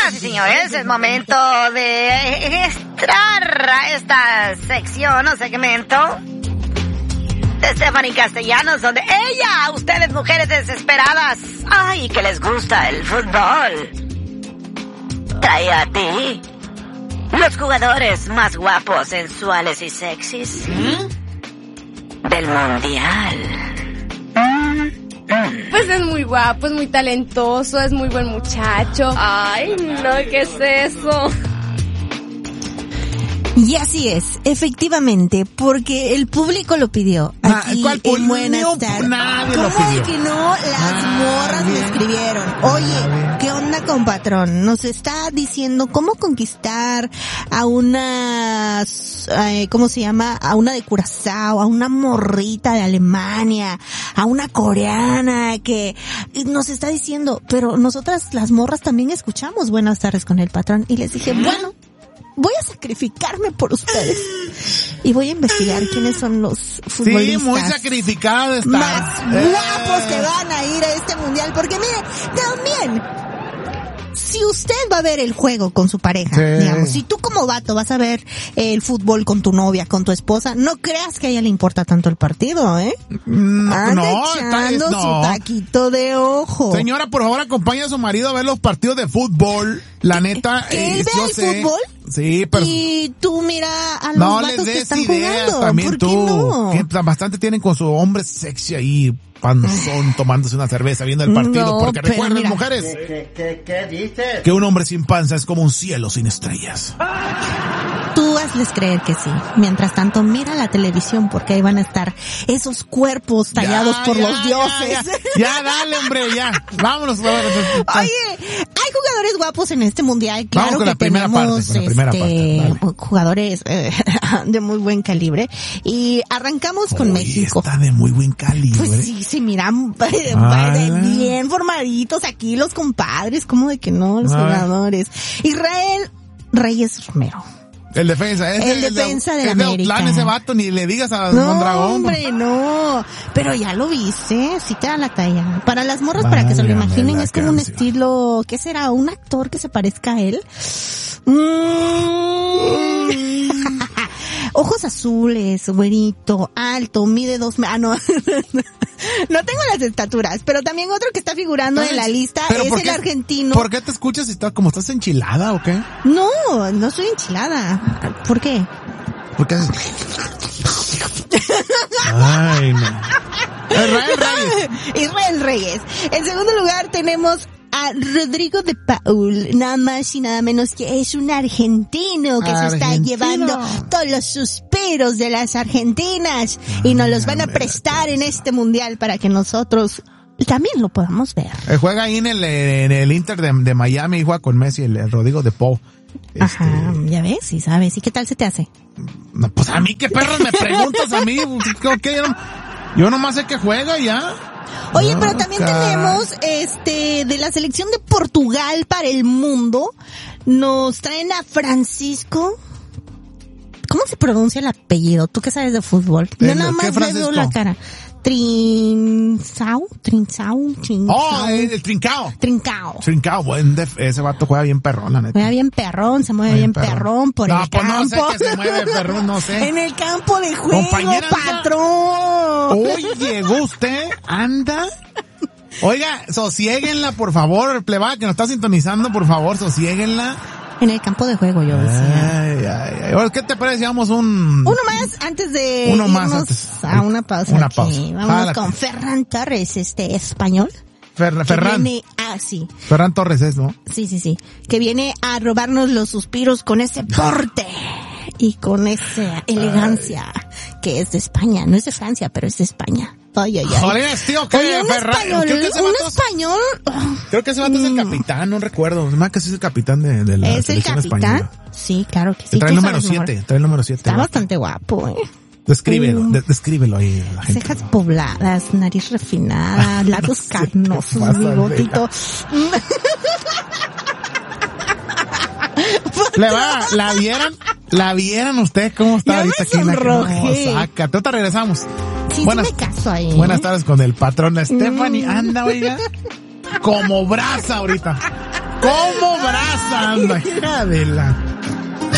Señoras y señores, es momento de entrar a esta sección o segmento de Stephanie Castellanos, donde ella, ustedes mujeres desesperadas, ay, que les gusta el fútbol, trae a ti los jugadores más guapos, sensuales y sexys del mundial. Pues es muy guapo, es muy talentoso, es muy buen muchacho. Ay, no, ¿qué es eso? Y así es, efectivamente, porque el público lo pidió. Aquí ¿cuál en Buenas Tardes. Nadie lo ¿Cómo pidió? que no? Las morras me escribieron. Oye, ¿qué onda con Patrón? Nos está diciendo cómo conquistar a una, ¿cómo se llama? A una de Curazao, a una morrita de Alemania, a una coreana que nos está diciendo, pero nosotras las morras también escuchamos Buenas Tardes con el Patrón. Y les dije, bueno, voy a sacrificarme por ustedes y voy a investigar quiénes son los futbolistas. Sí, muy sacrificada está. Más guapos que van a ir a este mundial, porque mire, también, si usted va a ver el juego con su pareja, digamos, si tú como vato vas a ver el fútbol con tu novia, con tu esposa, no creas que a ella le importa tanto el partido, Anda echando su taquito de ojo. Señora, por favor, acompañe a su marido a ver los partidos de fútbol. La neta, ¿Que él vea el fútbol? Sí, pero... Y tú mira a los vatos que están jugando. También ¿Por tú, qué no? que bastante tienen con su hombre sexy ahí, panzón, tomándose una cerveza, viendo el partido. No, porque pero recuerden, mira, mujeres, ¿Qué dices? que un hombre sin panza es como un cielo sin estrellas. Tú hazles creer que sí. Mientras tanto, mira la televisión, porque ahí van a estar esos cuerpos tallados por los dioses. Ya, dale, hombre, ya. Vámonos. Oye, hay jugadores guapos en este mundial. Claro con que la primera tenemos parte, con la primera parte. jugadores de muy buen calibre. Y arrancamos con México. Está de muy buen calibre. Pues sí, se miran bien formaditos aquí los compadres. ¿Cómo de que no? Los jugadores. Israel Reyes Romero. El defensa, el defensa de América. América. Es de ese vato, ni le digas a Mondragón. Hombre, no. Pero ya lo viste, sí te da la talla. Para las morras, para que se lo imaginen, es como un estilo, ¿qué será? ¿Un actor que se parezca a él? Ojos azules, güerito, alto, mide 2 metros. No. No tengo las estaturas, pero también otro que está figurando en la lista es el argentino. ¿Por qué te escuchas si estás como estás enchilada o qué? No, no estoy enchilada. ¿Por qué? Porque haces... Ay, no. Israel Reyes. En segundo lugar tenemos a Rodrigo de Paul, nada más y nada menos que es un argentino que se está llevando todos los suspiros de las argentinas y nos los van a prestar en este mundial para que nosotros también lo podamos ver. Juega ahí en el Inter de Miami y juega con Messi, el Rodrigo de Paul. Ajá, ya ves, sí sabes. ¿Y qué tal se te hace? No, pues a mí, ¿qué perros me preguntas a mí? ¿Qué? Yo nomás sé que juega ya. Oye, pero también tenemos, de la selección de Portugal para el mundo, nos traen a Francisco. ¿Cómo se pronuncia el apellido? ¿Tú qué sabes de fútbol? Yo nada más le veo la cara. Trincao. Oh, el Trincao. Ese vato juega bien perrón, la neta. Juega bien perrón, se mueve bien perrón por el campo. No sé que se mueve perrón, no sé. En el campo de juego, compañera, patrón. Hoy llegó usted, anda. Oiga, sosiéguenla, por favor, plebada que nos está sintonizando, por favor, sosiéguenla. En el campo de juego, yo decía. Ay. ¿Qué te parece? Uno más antes de irnos a una pausa. Vamos con Ferran Torres, español. Ferran. Sí. Ferran Torres es, ¿no? Sí. Que viene a robarnos los suspiros con ese porte y con esa elegancia que es de España. No es de Francia, pero es de España. Ay. Joder, tío, ¿qué? Oye, un español. Creo que ese vato es el capitán, no recuerdo. Más que sí es el capitán de la selección española. ¿Es el capitán? Sí, claro que sí. Trae el número 7. Está bastante guapo, Descríbelo ahí a la gente. Cejas pobladas, nariz refinada, labios carnosos, bigotito. ¿La vieran ustedes cómo está ahorita aquí? Saca. Te regresamos. Sí, me caso ahí. Buenas tardes con el patrón Stephanie. Anda, oiga. Como brasa ahorita. como brasa, anda, hija de la...